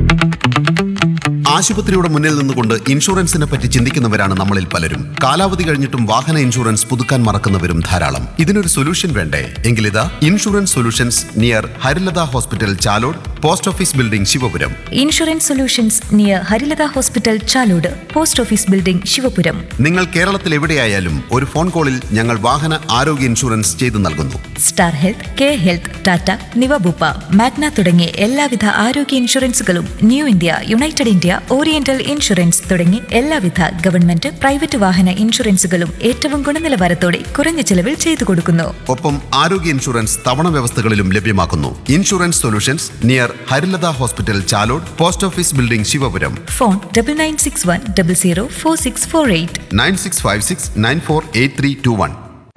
ആശുപത്രിയുടെ മുന്നിൽ നിന്നുകൊണ്ട് ഇൻഷുറൻസിനെ പറ്റി ചിന്തിക്കുന്നവരാണ് നമ്മളിൽ പലരും. കാലാവധി കഴിഞ്ഞിട്ടും വാഹന ഇൻഷുറൻസ് പുതുക്കാൻ മറക്കുന്നവരും ധാരാളം. ഇതിനൊരു സൊല്യൂഷൻ വേണ്ടേ? എങ്കിലിതാ insurance solutions near Harilatha hospital, Chalode, post office building, Sivapuram. Insurance solutions near Harilatha hospital, Chalode, post office building, Sivapuram. നിങ്ങൾ കേരളത്തിൽ എവിടെയായാലും ഒരു ഫോൺ കോളിൽ ഞങ്ങൾ വാഹന ആരോഗ്യ ഇൻഷുറൻസ് ചെയ്തു നൽകുന്നു. Star health, K health, Tata, Niva Bupa, Magna തുടങ്ങിയ എല്ലാവിധ ആരോഗ്യ ഇൻഷുറൻസുകളും new India, United India, oriental insurance തുടങ്ങി എല്ലാവിധ ഗവൺമെന്റ്, പ്രൈവറ്റ് വാഹന ഇൻഷുറൻസുകളും ഏറ്റവും ഗുണനിലവാരത്തോടെ കുറഞ്ഞ ചെലവിൽ ചെയ്തു കൊടുക്കുന്നു. ഒപ്പം ആരോഗ്യ ഇൻഷുറൻസ് തവണ വ്യവസ്ഥകളിലും ലഭ്യമാക്കുന്നു. Insurance solutions near Harilatha hospital, Chalode, post office building, Sivapuram. Phone 9961004648 9656948321.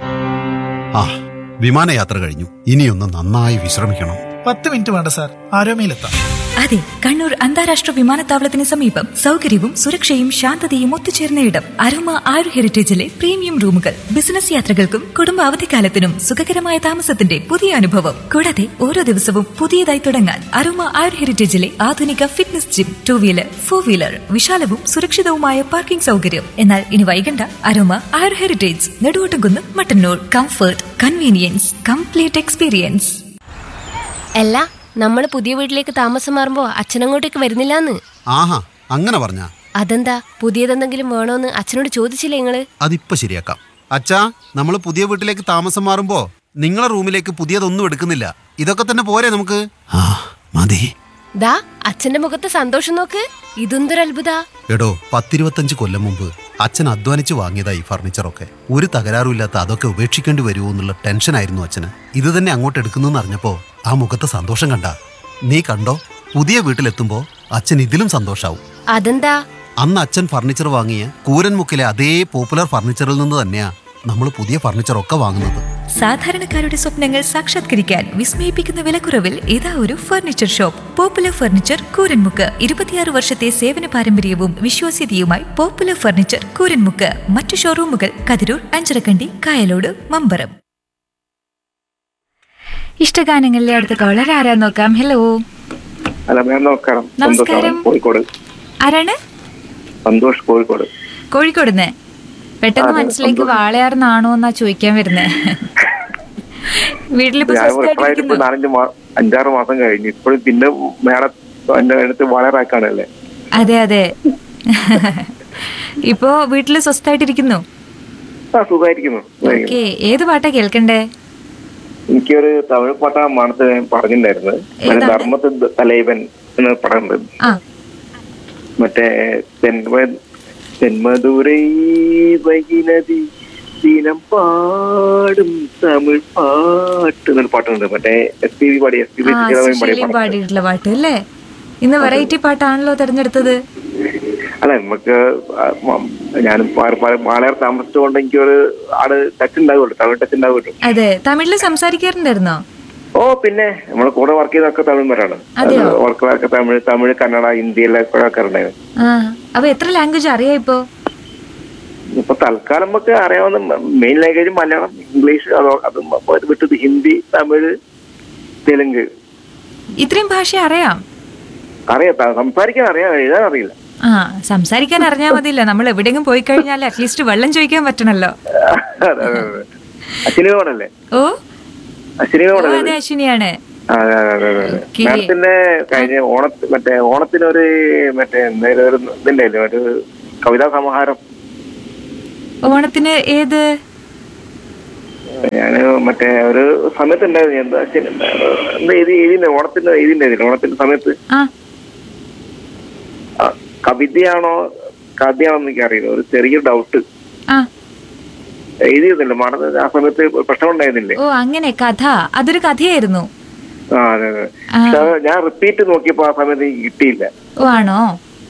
വിമാനയാത്ര കഴിഞ്ഞു. ഇനിയൊന്ന് നന്നായി വിശ്രമിക്കണം. 10 മിനിറ്റ് വേണ്ട സാർ, ആരോമയിലെത്താം. അതെ, കണ്ണൂർ അന്താരാഷ്ട്ര വിമാനത്താവളത്തിന് സമീപം സൗകര്യവും സുരക്ഷയും ശാന്തതയും ഒത്തുചേർന്ന ഇടം. അരോമ ആയുർ ഹെറിറ്റേജിലെ പ്രീമിയം റൂമുകൾ. ബിസിനസ് യാത്രകൾക്കും കുടുംബ അവധിക്കാലത്തിനും സുഖകരമായ താമസത്തിന്റെ പുതിയ അനുഭവം. കൂടാതെ ഓരോ ദിവസവും പുതിയതായി തുടങ്ങാൻ അരോമ ആയുർ ഹെറിറ്റേജിലെ ആധുനിക fitness gym, 2 wheeler, 4 wheeler, വിശാലവും സുരക്ഷിതവുമായ parking സൗകര്യം. എന്നാൽ ഇനി വൈകണ്ട. അരോമ ആയുർ heritage, Neduvottumkunnu, Mattannur. Comfort, convenience, complete experience. അല്ല, നമ്മള് പുതിയ വീട്ടിലേക്ക് താമസം മാറുമ്പോ അച്ഛനങ്ങോട്ടേക്ക് വരുന്നില്ലാന്ന്. ആഹാ, അങ്ങനെ പറഞ്ഞ? അതെന്താ, പുതിയതെന്തെങ്കിലും വേണോന്ന് അച്ഛനോട് ചോദിച്ചില്ലേ നിങ്ങള്? അതിപ്പോ ശരിയാക്കാം. അച്ഛാ, നമ്മള് പുതിയ വീട്ടിലേക്ക് താമസം മാറുമ്പോ നിങ്ങളെ റൂമിലേക്ക് പുതിയതൊന്നും എടുക്കുന്നില്ല. ഇതൊക്കെ തന്നെ പോരെ നമുക്ക്? മതി. ദാ അച്ഛന്റെ മുഖത്ത് സന്തോഷം നോക്ക്. ഇതെന്തൊരു അത്ഭുത. എടോ, 10-25 കൊല്ലം മുമ്പ് അച്ഛൻ അധ്വാനിച്ച് വാങ്ങിയതാ ഈ ഫർണിച്ചറൊക്കെ. ഒരു തകരാറുമില്ലാത്ത അതൊക്കെ ഉപേക്ഷിക്കേണ്ടി വരുമോ എന്നുള്ള ടെൻഷനായിരുന്നു അച്ഛന്. ഇത് തന്നെ അങ്ങോട്ട് എടുക്കുന്നു അറിഞ്ഞപ്പോ ആ മുഖത്തെ സന്തോഷം കണ്ട. നീ കണ്ടോ, പുതിയ വീട്ടിലെത്തുമ്പോ അച്ഛൻ ഇതിലും സന്തോഷാവും. അതെന്താ? അന്ന് അച്ഛൻ ഫർണിച്ചർ വാങ്ങിയ കൂരൻമുക്കിലെ അതേ പോപ്പുലർ ഫർണിച്ചറിൽ നിന്ന് തന്നെയാ നമ്മൾ പുതിയ ഫർണിച്ചറൊക്കെ വാങ്ങുന്നത്. സാധാരണക്കാരുടെ സ്വപ്നങ്ങൾ സാക്ഷാത്കരിക്കാൻ വിസ്മയിപ്പിക്കുന്ന വിലക്കുറവിൽ ഇതാ ഒരു furniture shop. Popular furniture, Kooranmukku. 26 വർഷത്തെ സേവന പാരമ്പര്യവും വിശ്വാസ്യതയുമായി പോപ്പുലർ ഫർണിച്ചർ, കൂരൻമുക്ക്. മറ്റു ഷോറൂമുകൾ കതിരൂർ, അഞ്ചരക്കണ്ടി, കായലോട്, മമ്പറം. ഇഷ്ടഗാനങ്ങളിലെ അടുത്ത കോളർ ആരാ നോക്കാം. ഹലോ. ഹലോ മാം, നമസ്കാരം. നമസ്കാരം. കോഴിക്കോട്. ആരാണ്? സന്തോഷ്, കോഴിക്കോട്. കോഴിക്കോടുന്ന്. പെട്ടെന്ന് മനസ്സിലേക്ക് വാളയാർന്നാണോ എന്നാ ചോദിക്കാൻ വരുന്നേ. വീട്ടിലിപ്പോ 5-6 മാസം കഴിഞ്ഞു. ഇപ്പോഴും പിന്നെ മേഡം എന്റെ അടുത്ത് വളരാക്കാണല്ലേ? അതെ അതെ. ഇപ്പോ വീട്ടില് സ്വസ്ഥായിട്ടിരിക്കുന്നു? സുഖമായിരിക്കുന്നു. ഓക്കെ, ഏത് പാട്ടാ കേൾക്കണ്ടേ? എനിക്കൊരു തമിഴ് പാട്ടാ മനത്ത് പറഞ്ഞിട്ടുണ്ടായിരുന്നു. ധർമ്മത്തിൽ തലൈവൻ എന്ന പടമുണ്ട്. മറ്റേ തെന്മധുരൈ വൈകിനദി ദിനം പാടും തമിഴ് പാട്ട് എന്നൊരു പാട്ടുണ്ട്. മറ്റേ SPB പാടിയിട്ടുള്ള പാട്ട് അല്ലേ? ഇന്ന് വെറൈറ്റി പാട്ടാണല്ലോ തെരഞ്ഞെടുത്തത്. അല്ല, നമുക്ക് ഞാൻ വളരെ താമസിച്ചുകൊണ്ട് എനിക്കൊരു ടച്ച് ഉണ്ടാവുമല്ലോ, തമിഴ് ടച്ച് ഉണ്ടാവുമല്ലോ. അതെ, തമിഴില് സംസാരിക്കാറുണ്ടായിരുന്നോ? ഓ പിന്നെ, നമ്മളെ കൂടെ വർക്ക് ചെയ്തൊക്കെ തമിഴ്മാരാണ്. വർക്കൊക്കെ തമിഴ്, കന്നഡ, ഹിന്ദിയിലൊക്കെ ആൾക്കാരുണ്ടായിരുന്നു. അപ്പൊ എത്ര ലാംഗ്വേജ് അറിയാം ഇപ്പൊ? ഇപ്പൊ തൽക്കാലം നമുക്ക് അറിയാവുന്ന മെയിൻ ലാംഗ്വേജ് മലയാളം, ഇംഗ്ലീഷ്, അത് വിട്ടത് ഹിന്ദി, തമിഴ്, തെലുങ്ക്. ഇത്രയും ഭാഷ അറിയാം? അറിയാം, സംസാരിക്കാൻ അറിയാം, എഴുതാൻ അറിയില്ല. സംസാരിക്കാൻ അറിഞ്ഞാൽ മതിയില്ല. നമ്മൾ എവിടെയെങ്കിലും പോയി കഴിഞ്ഞാൽ അറ്റ്ലീസ്റ്റ് വെള്ളം ചോദിക്കാൻ പറ്റണല്ലോ. അശ്വിനിയോടല്ലേ? ഓ അതെ, അശ്വിനിയാണ്. മാഡത്തിന്റെ കഴിഞ്ഞ ഓണത്തിനൊരു ഇതുണ്ടായില്ലേ, ഒരു കവിതാ സമാഹാരം? ഓണത്തിന് ഏത്? ഞാന് ഒരു സമയത്ത് ഉണ്ടായിരുന്നു. ഓണത്തിന്റെ ഓണത്തിന്റെ സമയത്ത് കവിതയാണോ കഥയാണോ എനിക്ക് അറിയില്ല, ഒരു ചെറിയ ഡൗട്ട്. എഴുതിയിരുന്നില്ല മാഡം ആ സമയത്ത്? പ്രശ്നം ഉണ്ടായിരുന്നില്ലേ? ഓ അങ്ങനെ, കഥ. അതൊരു കഥയായിരുന്നു. അതെ അതെ. ഞാൻ റിപ്പീറ്റ് നോക്കിയപ്പോ ആ സമയത്ത് കിട്ടിയില്ല. ഓ ആണോ?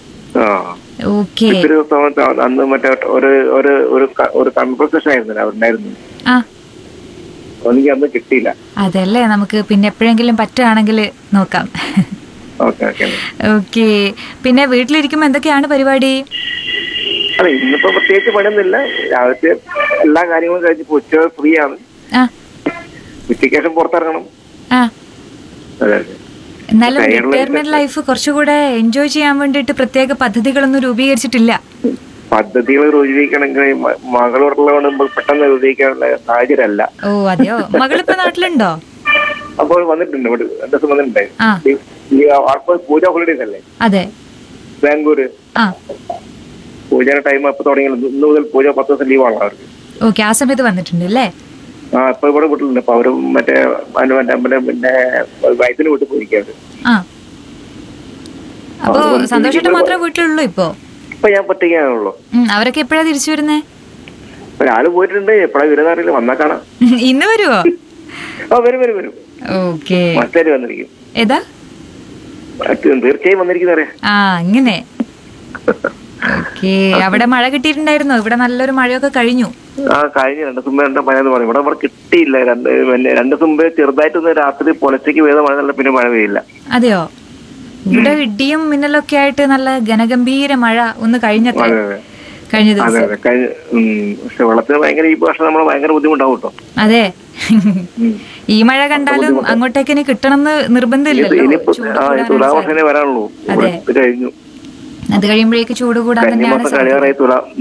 അന്ന് മറ്റേ ഒരു കൺവെർസേഷൻ ആയിരുന്നില്ല അവരുണ്ടായിരുന്നു, എനിക്ക് അന്ന് കിട്ടിയില്ല. അതല്ലേ, നമുക്ക് പിന്നെ എപ്പോഴെങ്കിലും പറ്റുകയാണെങ്കിൽ നോക്കാം. ഓക്കെ. പിന്നെ വീട്ടിലിരിക്കുമ്പോ എന്തൊക്കെയാണ് പരിപാടി? അല്ല, ഇന്നിപ്പോ പ്രത്യേകിച്ച് പണിയൊന്നുമില്ല. രാവിലത്തെ എല്ലാ കാര്യങ്ങളും കഴിച്ചിപ്പോ ഉച്ച ഫ്രീ ആണ്. ഉച്ചയ്ക്ക് ശേഷം പുറത്തിറങ്ങണം. എന്നാലും റിട്ടയർമെന്റ് ലൈഫ് കുറച്ചുകൂടെ എൻജോയ് ചെയ്യാൻ വേണ്ടിയിട്ട് പ്രത്യേക പദ്ധതികളൊന്നും രൂപീകരിച്ചിട്ടില്ല. പദ്ധതികൾ രൂപീകരിക്കണമെങ്കിൽ മകളുള്ളതുകൊണ്ട് നമുക്ക് പെട്ടെന്ന് രൂപീകരിക്കാനുള്ള സാഹചര്യമല്ല. ഓ അതെയോ, മകളിപ്പോ നാട്ടിലുണ്ടോ? അപ്പോൾ വന്നിട്ടുണ്ട്, ഇവിടെ 2 ദിവസം വന്നിട്ടുണ്ടായി. ആ പൂജ ഹോളിഡേസ് അല്ലേ അതെ, ബാംഗ്ലൂര്. ആ പൂജയുടെ ടൈം ഇപ്പൊ തുടങ്ങി. ഇന്ന് മുതൽ പൂജ 10 ദിവസം ലീവാണ് അവർക്ക്. ഓക്കെ, ആ സമയത്ത് വന്നിട്ടുണ്ട് അല്ലേ? ആ ഇപ്പൊ ഇവിടെ വീട്ടിലുണ്ട്. അപ്പൊ അവരും മറ്റേ പിന്നെ വൈദ്യുതി വീട്ടിൽ പോയിരിക്കാറ്. ആ അപ്പൊ സന്തോഷേട്ടൻ മാത്രമേ വീട്ടിലുള്ളൂ ഇപ്പൊ? ഇപ്പൊ ഞാൻ പറ്റിക്കാണുള്ളൂ. അവരൊക്കെ എപ്പോഴാ തിരിച്ചു വരുന്നേ? ഒരാള് പോയിട്ടുണ്ട്, എപ്പോഴാ വരുന്നറിയില്ല. വന്നാ കാണാം. ഇന്ന് വരുവോ? ആ വരും വരും വരും. ഓക്കെ, മറ്റേ വന്നിരിക്കും. ഏതാ? തീർച്ചയായും വന്നിരിക്കുന്ന അറിയാം. ആ അങ്ങനെ. ഓക്കെ, അവിടെ മഴ കിട്ടിയിട്ടുണ്ടായിരുന്നോ? ഇവിടെ നല്ലൊരു മഴയൊക്കെ കഴിഞ്ഞു. ആ കഴിഞ്ഞ 2 ദിവസം മുമ്പ് മഴയെന്ന് പറയും. ഇവിടെ കിട്ടിയില്ല. 2 ദിവസം മുമ്പ് ചെറുതായിട്ടൊന്ന് രാത്രി പുലച്ചയ്ക്ക് പെയ്ത മഴ, നല്ല പിന്നെ മഴ പെയ്യില്ല. അതെയോ? ഇവിടെ ഇടിയും മിന്നലൊക്കെ ആയിട്ട് നല്ല ഘനഗംഭീര മഴ ഒന്ന് കഴിഞ്ഞത്ര കഴിഞ്ഞ ദിവസം. പക്ഷെ വെള്ളത്തിന് ഭയങ്കര ഈ വർഷം നമ്മൾ ഭയങ്കര ബുദ്ധിമുട്ടാവും കേട്ടോ. അതെ, ഈ മഴ കണ്ടാലും അങ്ങോട്ടേക്ക് ഇനി കിട്ടണമെന്ന് നിർബന്ധമില്ലല്ലോ. തുലാവർഷനെ വരാനുള്ളൂ. കഴിഞ്ഞു, അത് കഴിയുമ്പോഴേക്ക് ചൂട് കൂടാൻ തന്നെയാണ്.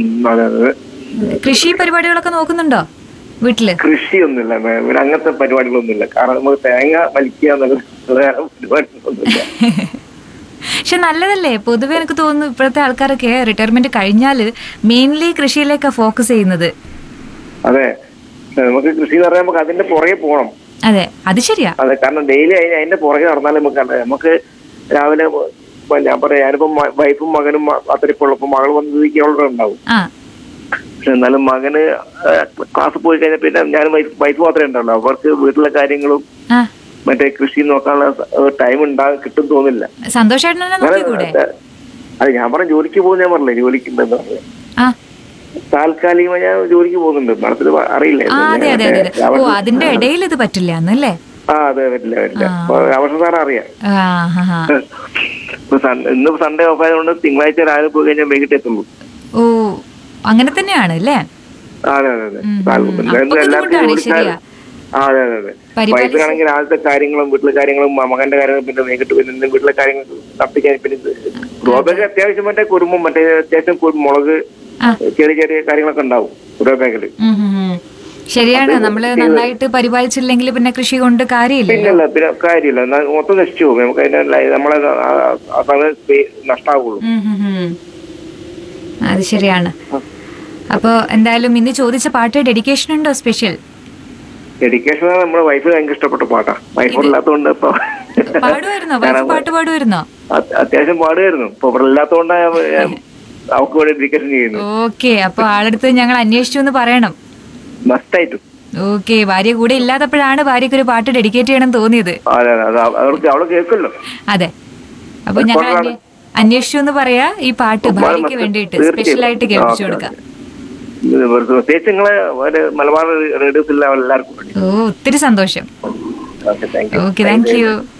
കൃഷി പരിപാടികളൊക്കെ നോക്കുന്നുണ്ടോ വീട്ടില്? കൃഷിയൊന്നുമില്ല ഇവിടെ, അങ്ങനത്തെ പരിപാടികളൊന്നുമില്ല. കാരണം നമുക്ക് തേങ്ങ വലിക്കുക പരിപാടികളൊന്നുമില്ല. പക്ഷെ നല്ലതല്ലേ? പൊതുവെ എനിക്ക് തോന്നുന്നു ഇപ്പോഴത്തെ ആൾക്കാരൊക്കെ റിട്ടയർമെന്റ് കഴിഞ്ഞാല് മെയിൻലി കൃഷിയിലേക്കാ ഫോക്കസ് ചെയ്യുന്നത്. അതെ, നമുക്ക് കൃഷി എന്ന് പറഞ്ഞാൽ നമുക്ക് അതിന്റെ പുറകെ പോകണം. അതെ, അത് ശരിയാ. അതെ, കാരണം ഡെയിലി അതിന്റെ പുറകെ നടന്നാലേ നമുക്ക് രാവിലെ ഞാൻ പറയാം, ഞാനിപ്പോ വൈഫും മകനും അത്രയ്ക്കുള്ളപ്പോ മകൾ വന്നിരിക്കാനുള്ള ഉണ്ടാവും. പക്ഷെ എന്നാലും മകന് ക്ലാസ് പോയി കഴിഞ്ഞാൽ പിന്നെ ഞാൻ വൈഫ് മാത്രമേ ഉണ്ടാവുള്ളൂ. അവർക്ക് വീട്ടിലെ കാര്യങ്ങളും മറ്റേ കൃഷി നോക്കാനുള്ള ടൈം കിട്ടും തോന്നില്ല. അത് ഞാൻ പറഞ്ഞ ജോലിക്ക് പോകുന്ന ഞാൻ പറഞ്ഞില്ലേ, ജോലിക്ക് താൽക്കാലികമായി ഞാൻ ജോലിക്ക് പോകുന്നുണ്ട്. മനസ്സിൽ അറിയില്ല. അതിന്റെ ഇടയിൽ ഇത് പറ്റില്ല എന്നല്ലേ? ആ അതെ, പറ്റില്ല. അവസ്ഥ സാറ് അറിയാം. ഇന്ന് സൺഡേ ഓഫ് ആയതുകൊണ്ട് തിങ്കളാഴ്ച രാവിലെ പോയി കഴിഞ്ഞാൽ വൈകിട്ട് എത്തുള്ളൂ. ഓ അങ്ങനെ തന്നെയാണ് അല്ലേ? അതെ അതെ അതെ. അതെ അതെ അതെ. വൈഫിനാണെങ്കിൽ രാവിലത്തെ കാര്യങ്ങളും വീട്ടിലെ കാര്യങ്ങളും മകന്റെ കാര്യങ്ങളും പിന്നെ വൈകിട്ട് പിന്നെ വീട്ടിലെ കാര്യങ്ങൾ തപ്പിക്കാൻ പിന്നെ ഗ്രോബാഗ് അത്യാവശ്യം മറ്റേ കുരുമ്പും മറ്റേ അത്യാവശ്യം മുളക് ചെറിയ ചെറിയ കാര്യങ്ങളൊക്കെ ഉണ്ടാവും ഗ്രോബാഗില്. ശരിയാണ്, നമ്മള് നന്നായിട്ട് പരിപാലിച്ചില്ലെങ്കിൽ പിന്നെ കൃഷി കൊണ്ട് കാര്യമില്ല. പിന്നെ കാര്യമില്ല, മൊത്തം നശിച്ചു പോകും. നമുക്ക് അതിന്റെ നമ്മളെ നഷ്ടാവുള്ളൂ. അത് ശരിയാണ്. അപ്പൊ എന്തായാലും ഇന്ന് ചോദിച്ച പാട്ട് ഡെഡിക്കേഷൻ ഉണ്ടോ സ്പെഷ്യൽ? ഡെഡിക്കേഷൻ നമ്മുടെ വൈഫ് ഭയങ്കര ഇഷ്ടപ്പെട്ട പാട്ടാ. വൈഫ് ഇല്ലാത്തതുകൊണ്ട് ഇപ്പൊ പാട്ട് പാടുമായിരുന്നോ? അത്യാവശ്യം പാടുമായിരുന്നു. ഇപ്പൊ ഇവിടെ ഇല്ലാത്തതുകൊണ്ട് അവർക്ക് വേണ്ടി ഡെഡിക്കേഷൻ ചെയ്യുന്നു. ഓക്കെ, അപ്പൊ ആളെടുത്ത് ഞങ്ങൾ അന്വേഷിച്ചു എന്ന് പറയണം. മസ്റ്റായിട്ടും. ഓക്കെ, ഭാര്യ കൂടെ ഇല്ലാത്തപ്പോഴാണ് ഭാര്യക്ക് ഒരു പാട്ട് ഡെഡിക്കേറ്റ് ചെയ്യണം തോന്നിയത്. അവള് കേൾക്കുമല്ലോ. അതെ, അപ്പൊ ഞങ്ങൾ അന്വേഷിച്ചു എന്ന് പറയാ. ഈ പാട്ട് ഭാര്യക്ക് വേണ്ടിയിട്ട് സ്പെഷ്യൽ ആയിട്ട് കേൾപ്പിച്ചു കൊടുക്കാം. പ്രത്യേകിച്ച് നിങ്ങളെ മലബാർ റേഡിയോസിൽ എല്ലാവർക്കും. ഒത്തിരി സന്തോഷം. Okay, thank you.